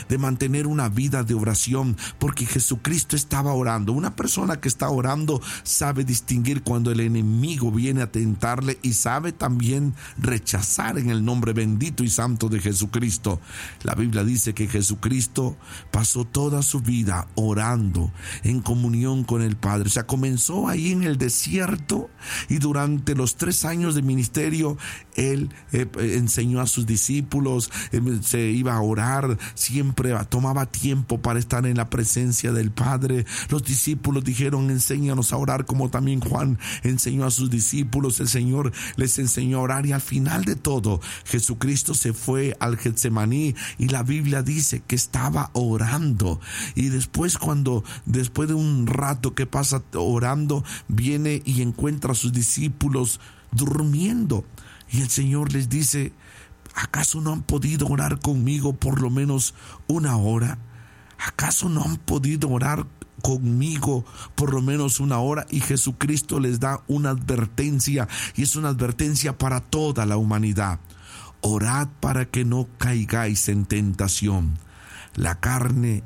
de mantener una vida de oración, porque Jesucristo estaba orando. Una persona que está orando sabe distinguir cuando el enemigo viene a tentarle y sabe también rechazar en el nombre bendito y santo de Jesucristo. La Biblia dice que Jesucristo pasó toda su vida orando en comunión con el Padre. O sea, comenzó ahí en el desierto y durante los 3 años de ministerio Él enseñó a sus discípulos, se iba a orar, siempre tomaba tiempo para estar en la presencia del Padre. Los discípulos dijeron: enséñanos a orar como también Juan enseñó a sus discípulos. El Señor les enseñó a orar y al final de todo Jesucristo se fue al Getsemaní y la Biblia dice que estaba orando. Y después de un rato que pasa orando, viene y encuentra a sus discípulos durmiendo. Y el Señor les dice: ¿acaso no han podido orar conmigo por lo menos 1 hora? ¿Acaso no han podido orar conmigo por lo menos 1 hora? Y Jesucristo les da una advertencia, y es una advertencia para toda la humanidad: orad para que no caigáis en tentación. La carne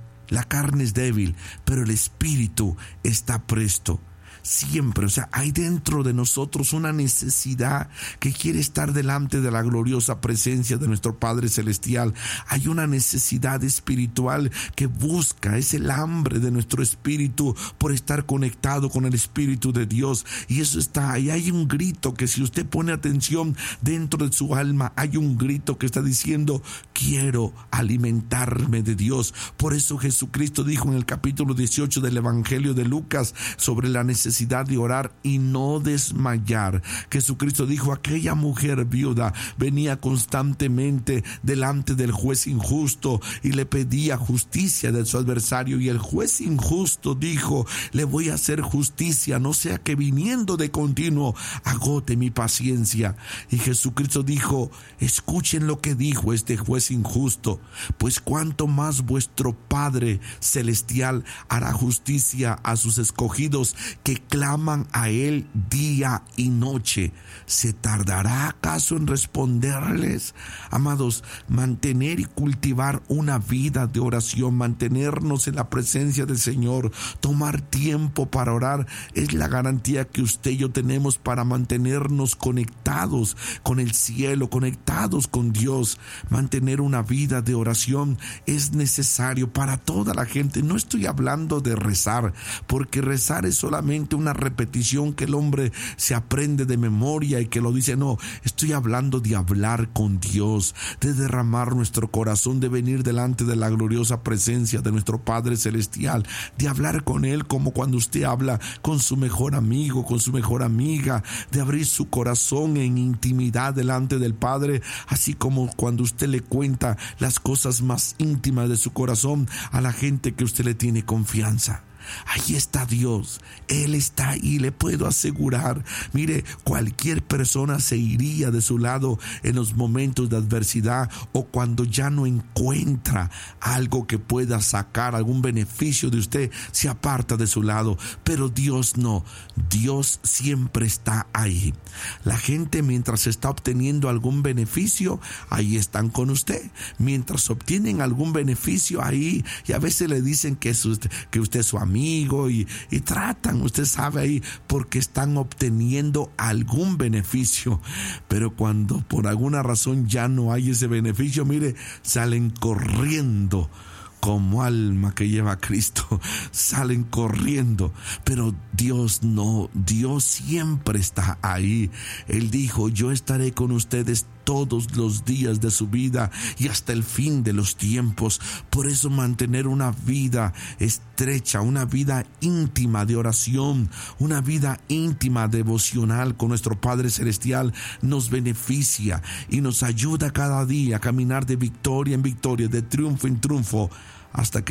es débil, pero el espíritu está presto. Siempre, o sea, hay dentro de nosotros una necesidad que quiere estar delante de la gloriosa presencia de nuestro Padre Celestial. Hay una necesidad espiritual que busca, es el hambre de nuestro espíritu por estar conectado con el Espíritu de Dios. Y eso está ahí. Hay un grito que, si usted pone atención dentro de su alma, hay un grito que está diciendo: quiero alimentarme de Dios. Por eso Jesucristo dijo en el capítulo 18 del Evangelio de Lucas sobre la necesidad de orar y no desmayar. Jesucristo dijo: aquella mujer viuda venía constantemente delante del juez injusto y le pedía justicia de su adversario, y el juez injusto dijo: le voy a hacer justicia, no sea que viniendo de continuo agote mi paciencia. Y Jesucristo dijo: escuchen lo que dijo este juez injusto, pues cuánto más vuestro Padre Celestial hará justicia a sus escogidos que claman a Él día y noche. ¿Se tardará acaso en responderles? Amados, mantener y cultivar una vida de oración, mantenernos en la presencia del Señor, tomar tiempo para orar, es la garantía que usted y yo tenemos para mantenernos conectados con el cielo, conectados con Dios. Mantener una vida de oración es necesario para toda la gente. No estoy hablando de rezar, porque rezar es solamente una repetición que el hombre se aprende de memoria y que lo dice. No, estoy hablando de hablar con Dios, de derramar nuestro corazón, de venir delante de la gloriosa presencia de nuestro Padre Celestial, de hablar con Él como cuando usted habla con su mejor amigo, con su mejor amiga, de abrir su corazón en intimidad delante del Padre, así como cuando usted le cuenta las cosas más íntimas de su corazón a la gente que usted le tiene confianza. Ahí está Dios, Él está ahí, le puedo asegurar. Mire, cualquier persona se iría de su lado en los momentos de adversidad o cuando ya no encuentra algo que pueda sacar algún beneficio de usted, se aparta de su lado. Pero Dios no, Dios siempre está ahí. La gente, mientras está obteniendo algún beneficio, ahí están con usted. Mientras obtienen algún beneficio, ahí, y a veces le dicen que usted es su amigo y tratan, usted sabe, ahí porque están obteniendo algún beneficio. Pero cuando por alguna razón ya no hay ese beneficio, mire, salen corriendo como alma que lleva a Cristo, salen corriendo. Pero Dios no, Dios siempre está ahí. Él dijo: yo estaré con ustedes todos los días de su vida y hasta el fin de los tiempos. Por eso mantener una vida estrecha, una vida íntima de oración, una vida íntima devocional con nuestro Padre Celestial nos beneficia y nos ayuda cada día a caminar de victoria en victoria, de triunfo en triunfo, hasta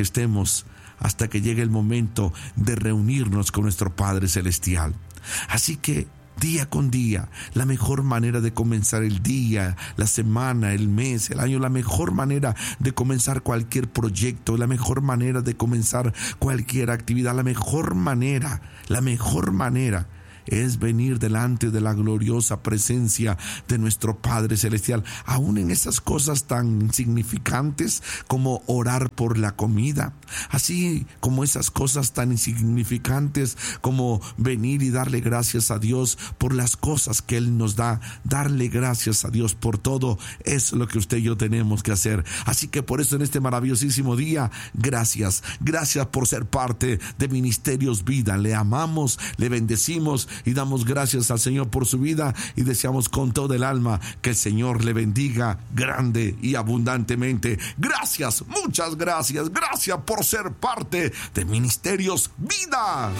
que llegue el momento de reunirnos con nuestro Padre Celestial. Así que día con día, la mejor manera de comenzar el día, la semana, el mes, el año, la mejor manera de comenzar cualquier proyecto, la mejor manera de comenzar cualquier actividad, la mejor manera es venir delante de la gloriosa presencia de nuestro Padre Celestial, aún en esas cosas tan insignificantes como orar por la comida, así como esas cosas tan insignificantes como venir y darle gracias a Dios por las cosas que Él nos da, darle gracias a Dios por todo. Es lo que usted y yo tenemos que hacer. Así que por eso en este maravillosísimo día, gracias por ser parte de Ministerios Vida. Le amamos, le bendecimos y damos gracias al Señor por su vida, y deseamos con todo el alma que el Señor le bendiga grande y abundantemente. Gracias, muchas gracias por ser parte de Ministerios Vida.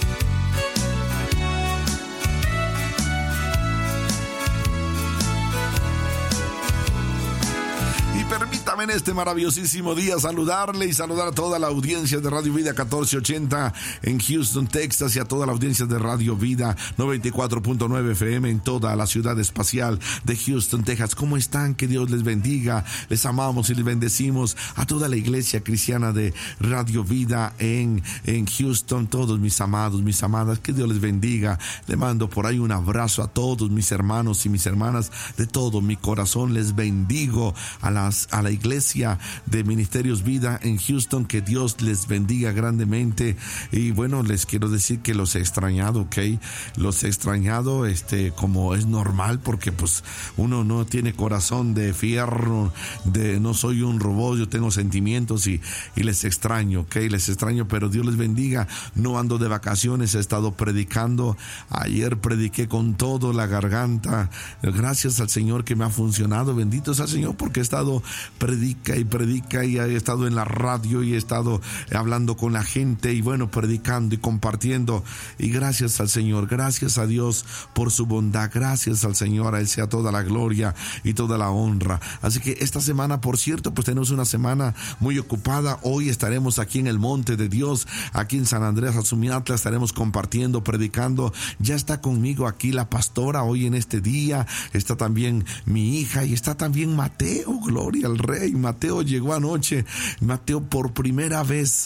Permítame en este maravillosísimo día saludarle y saludar a toda la audiencia de Radio Vida 1480 en Houston, Texas, y a toda la audiencia de Radio Vida 94.9 FM en toda la ciudad espacial de Houston, Texas. ¿Cómo están? Que Dios les bendiga. Les amamos y les bendecimos a toda la iglesia cristiana de Radio Vida en Houston. Todos mis amados, mis amadas, que Dios les bendiga. Le mando por ahí un abrazo a todos mis hermanos y mis hermanas. De todo mi corazón les bendigo a la iglesia de Ministerios Vida en Houston. Que Dios les bendiga grandemente. Y bueno, les quiero decir que los he extrañado, ¿ok? Los he extrañado, como es normal, porque pues uno no tiene corazón de fierro, no soy un robot, yo tengo sentimientos y les extraño, ¿ok? Les extraño, pero Dios les bendiga. No ando de vacaciones, he estado predicando. Ayer prediqué con todo la garganta. Gracias al Señor que me ha funcionado. Bendito sea el Señor, porque he estado predica y he estado en la radio y he estado hablando con la gente y bueno, predicando y compartiendo. Y gracias al Señor, gracias a Dios por su bondad, gracias al Señor, a Él sea toda la gloria y toda la honra. Así que esta semana, por cierto, pues tenemos una semana muy ocupada. Hoy estaremos aquí en el Monte de Dios, aquí en San Andrés Azumiatla, estaremos compartiendo, predicando. Ya está conmigo aquí la pastora hoy en este día, está también mi hija y está también Mateo. Gloria al Rey. Mateo llegó anoche. Mateo por primera vez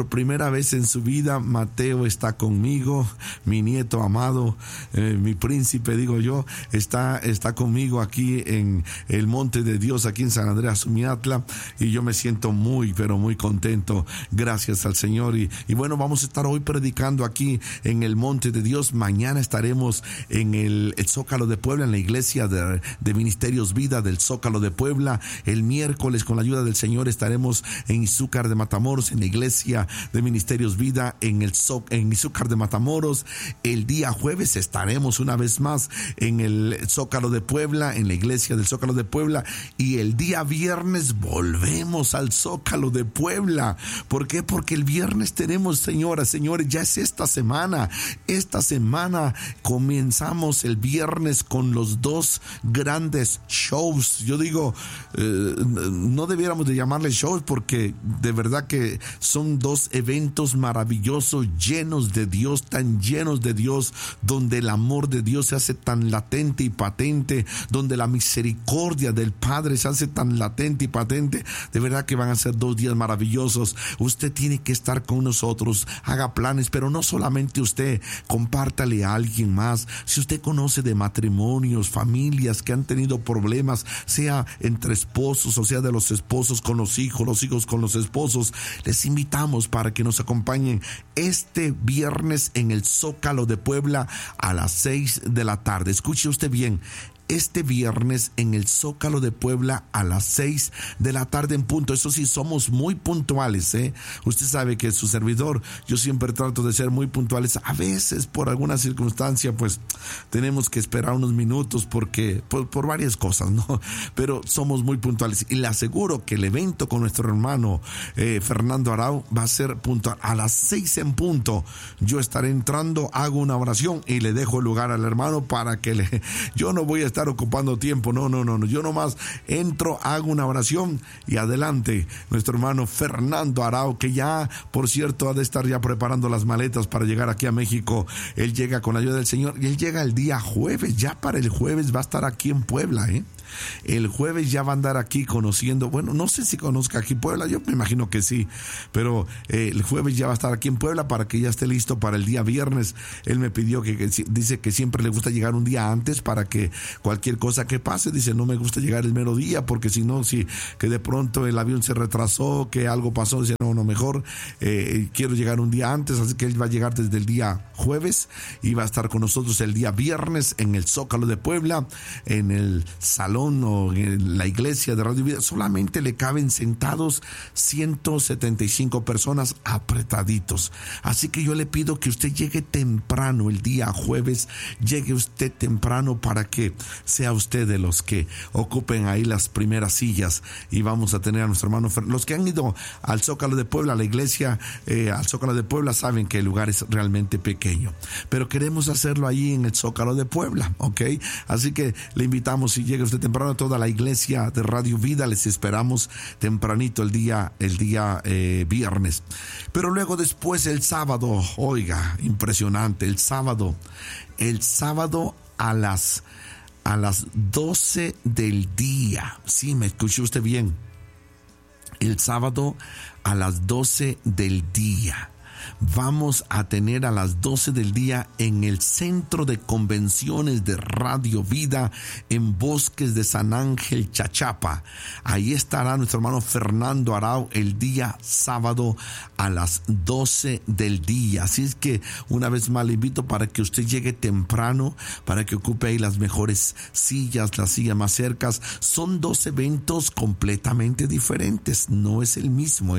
en su vida, Mateo está conmigo, mi nieto amado, mi príncipe, digo yo, está conmigo aquí en el Monte de Dios, aquí en San Andrés Azumiatla, y yo me siento muy, pero muy contento. Gracias al Señor. Y bueno, vamos a estar hoy predicando aquí en el Monte de Dios. Mañana estaremos en el Zócalo de Puebla, en la iglesia de Ministerios Vida del Zócalo de Puebla. El miércoles, con la ayuda del Señor, estaremos en Izúcar de Matamoros, en la iglesia de Ministerios Vida en Izúcar de Matamoros. El día jueves estaremos una vez más en el Zócalo de Puebla, en la iglesia del Zócalo de Puebla. Y el día viernes volvemos al Zócalo de Puebla. ¿Por qué? Porque el viernes tenemos, señoras, señores, ya es esta semana. Esta semana comenzamos el viernes con los dos grandes shows. Yo digo, no debiéramos de llamarle shows, porque de verdad que son dos eventos maravillosos, llenos de Dios, tan llenos de Dios, donde el amor de Dios se hace tan latente y patente, donde la misericordia del Padre se hace tan latente y patente. De verdad que van a ser 2 días maravillosos. Usted tiene que estar con nosotros, haga planes, pero no solamente usted, compártale a alguien más. Si usted conoce de matrimonios, familias que han tenido problemas, sea entre esposos o sea de los esposos con los hijos con los esposos, les invitamos para que nos acompañen este viernes en el Zócalo de Puebla a las 6 de la tarde. Escuche usted bien, este viernes en el Zócalo de Puebla a las 6 de la tarde en punto. Eso sí, somos muy puntuales, ¿eh? Usted sabe que su servidor, yo siempre trato de ser muy puntuales. A veces, por alguna circunstancia, pues tenemos que esperar unos minutos porque por varias cosas, ¿no? Pero somos muy puntuales. Y le aseguro que el evento con nuestro hermano Fernando Arau va a ser puntual. A las 6 en punto yo estaré entrando, hago una oración y le dejo el lugar al hermano para que yo no voy a estar ocupando tiempo, no, yo nomás entro, hago una oración y adelante. Nuestro hermano Fernando Arau, que ya, por cierto, ha de estar ya preparando las maletas para llegar aquí a México. Él llega con la ayuda del Señor y él llega el día jueves, ya para el jueves va a estar aquí en Puebla, El jueves ya va a andar aquí conociendo, bueno, no sé si conozca aquí Puebla, yo me imagino que sí, pero el jueves ya va a estar aquí en Puebla para que ya esté listo para el día viernes. Él me pidió dice que siempre le gusta llegar un día antes para que cualquier cosa que pase, dice, no me gusta llegar el mero día porque si no, que de pronto el avión se retrasó, que algo pasó, dice, no, mejor quiero llegar un día antes, así que él va a llegar desde el día jueves y va a estar con nosotros el día viernes en el Zócalo de Puebla, en el salón o en la iglesia de Radio Vida. Solamente le caben sentados 175 personas apretaditos, así que yo le pido que usted llegue temprano el día jueves, llegue usted temprano para que sea usted de los que ocupen ahí las primeras sillas y vamos a tener a nuestro hermano los que han ido al Zócalo de Puebla, a la iglesia, al Zócalo de Puebla, saben que el lugar es realmente pequeño, pero queremos hacerlo allí en el Zócalo de Puebla, ¿ok? Así que le invitamos, si llega usted temprano, toda la iglesia de Radio Vida, les esperamos tempranito el día viernes. Pero luego después el sábado, oiga, impresionante, el sábado a las 12 del día, sí, me escuchó usted bien, el sábado a las 12 del día. Vamos a tener a las 12 del día en el Centro de Convenciones de Radio Vida en Bosques de San Ángel, Chachapa. Ahí estará nuestro hermano Fernando Arau el día sábado a las 12 del día. Así es que una vez más le invito para que usted llegue temprano, para que ocupe ahí las mejores sillas, las sillas más cercas. Son 2 eventos completamente diferentes, no es el mismo,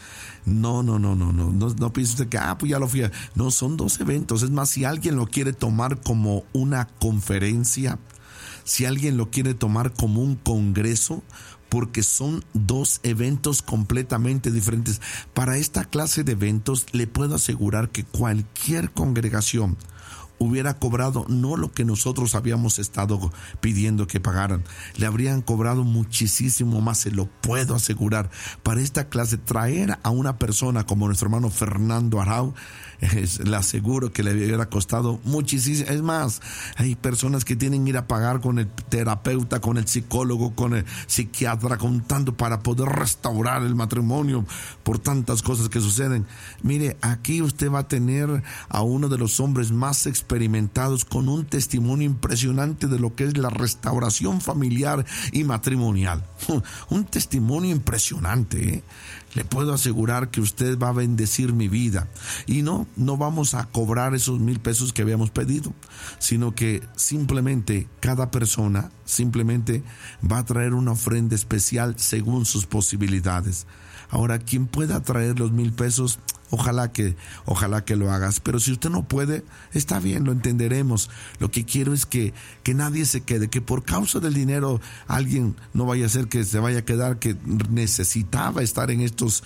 No piense usted que, pues ya lo fui No, son 2 eventos. Es más, si alguien lo quiere tomar como una conferencia, si alguien lo quiere tomar como un congreso, porque son 2 eventos completamente diferentes. Para esta clase de eventos, le puedo asegurar que cualquier congregación hubiera cobrado no lo que nosotros habíamos estado pidiendo que pagaran, le habrían cobrado muchísimo más, se lo puedo asegurar. Para esta clase, traer a una persona como nuestro hermano Fernando Arau, le aseguro que le hubiera costado muchísimo. Es más, hay personas que tienen que ir a pagar con el terapeuta, con el psicólogo, con el psiquiatra, con tanto para poder restaurar el matrimonio por tantas cosas que suceden. Mire, aquí usted va a tener a uno de los hombres más experimentados con un testimonio impresionante de lo que es la restauración familiar y matrimonial. Un testimonio impresionante, Le puedo asegurar que usted va a bendecir mi vida. Y no vamos a cobrar esos $1,000 que habíamos pedido, sino que simplemente cada persona va a traer una ofrenda especial según sus posibilidades. Ahora, quien pueda traer los $1,000, ojalá que lo hagas. Pero si usted no puede, está bien, lo entenderemos. Lo que quiero es que nadie se quede, que por causa del dinero alguien no vaya a ser que se vaya a quedar, que necesitaba estar en estos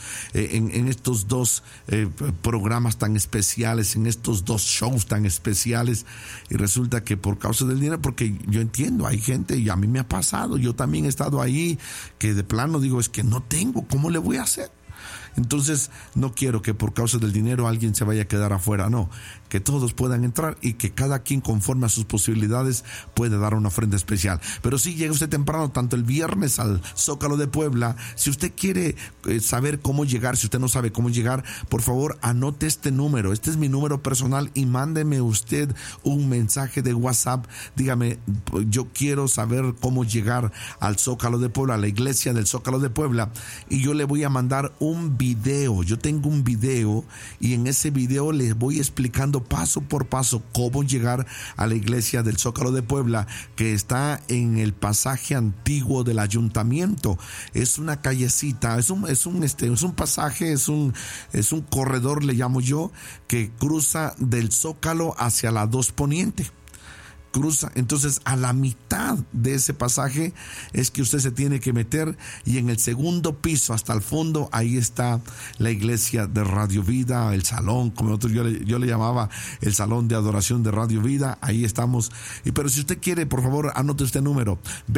2 programas tan especiales, en estos 2 shows tan especiales, y resulta que por causa del dinero, porque yo entiendo, hay gente, y a mí me ha pasado, yo también he estado ahí, que de plano digo, es que no tengo, ¿cómo le voy a hacer? Entonces, no quiero que por causa del dinero alguien se vaya a quedar afuera, no, que todos puedan entrar y que cada quien conforme a sus posibilidades pueda dar una ofrenda especial. Pero si llega usted temprano, tanto el viernes al Zócalo de Puebla, si usted quiere saber cómo llegar, si usted no sabe cómo llegar, por favor anote este número, este es mi número personal, y mándeme usted un mensaje de WhatsApp, dígame, yo quiero saber cómo llegar al Zócalo de Puebla, a la iglesia del Zócalo de Puebla, y yo le voy a mandar un video. Yo tengo un video y en ese video les voy explicando paso por paso cómo llegar a la iglesia del Zócalo de Puebla, que está en el pasaje antiguo del ayuntamiento. Es una callecita, es un pasaje, es un corredor, le llamo yo, que cruza del Zócalo hacia la 2 Poniente. Cruza, entonces a la mitad de ese pasaje es que usted se tiene que meter, y en el segundo piso hasta el fondo ahí está la iglesia de Radio Vida, el salón, como yo le llamaba el salón de adoración de Radio Vida. Ahí estamos. Pero si usted quiere, por favor, anote este número: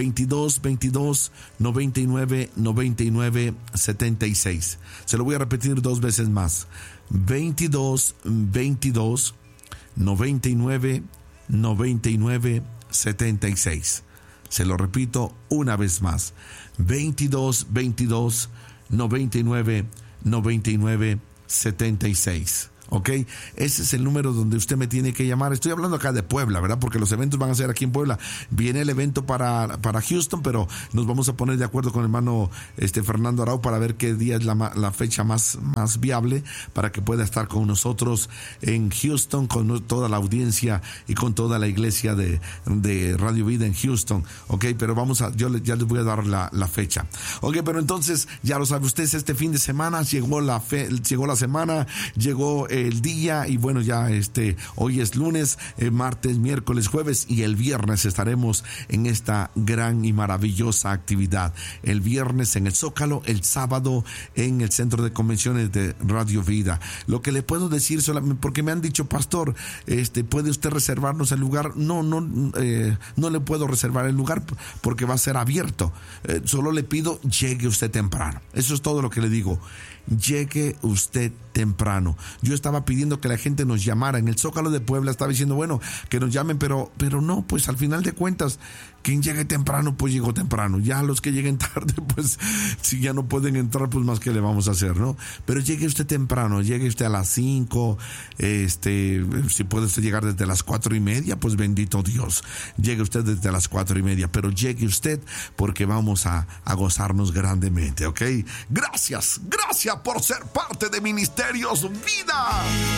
22 99 99 76. Se lo voy a repetir 2 veces más: 22 99 99 76. Se lo repito una vez más: 22 22 99 99 76. ¿Ok? Ese es el número donde usted me tiene que llamar. Estoy hablando acá de Puebla, ¿verdad? Porque los eventos van a ser aquí en Puebla. Viene el evento para Houston, pero nos vamos a poner de acuerdo con el hermano Fernando Arau para ver qué día es la fecha más viable para que pueda estar con nosotros en Houston, con toda la audiencia y con toda la iglesia de Radio Vida en Houston. ¿Ok? Pero ya les voy a dar la fecha. ¿Ok? Pero entonces, ya lo sabe usted, este fin de semana llegó la semana, llegó el día, y bueno, ya hoy es lunes, martes, miércoles, jueves, y el viernes estaremos en esta gran y maravillosa actividad. El viernes en el Zócalo, el sábado en el Centro de Convenciones de Radio Vida. Lo que le puedo decir solamente, porque me han dicho: pastor, ¿puede usted reservarnos el lugar? No le puedo reservar el lugar porque va a ser abierto. Solo le pido, llegue usted temprano. Eso es todo lo que le digo. Llegue usted temprano. Yo estaba pidiendo que la gente nos llamara en el Zócalo de Puebla, estaba diciendo, bueno, que nos llamen, pero no, pues al final de cuentas, quien llegue temprano, pues llegó temprano. Ya los que lleguen tarde, pues si ya no pueden entrar, pues más que le vamos a hacer, ¿no? Pero llegue usted temprano, llegue usted a las 5, si puede usted llegar desde las 4:30, pues bendito Dios, llegue usted desde las 4:30, pero llegue usted porque vamos a gozarnos grandemente, ¿ok? Gracias por ser parte de Ministerios Vida.